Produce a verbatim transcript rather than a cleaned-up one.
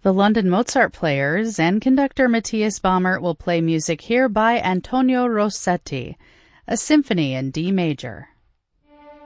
The London Mozart Players and conductor Matthias Baumert will play music here by Antonio Rossetti, a symphony in D major.